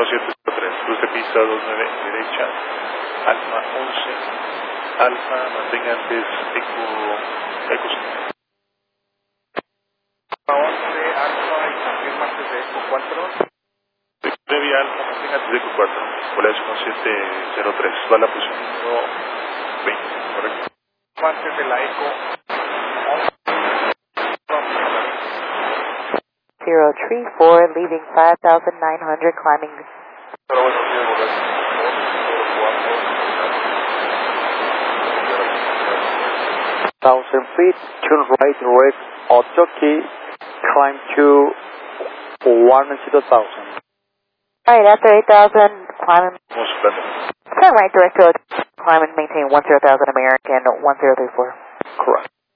1703, cruz de pista 29 derecha, Alfa 11, Alfa, mantenga antes Eco 11, Alfa y también antes de Eco 4. Previa Alfa, mantenga antes de Eco 4, volación 1703, va a la posición número 20, correcto. Antes de la Eco 034, leaving 5,900, climbing. Pero bueno, tiene volación 1,000 feet, turn right direct Otoki, climb to 10,000. Alright, after 8,000, climbing. Vamos, Turn right direct to climb and maintain 10,000 American 1034. Correct.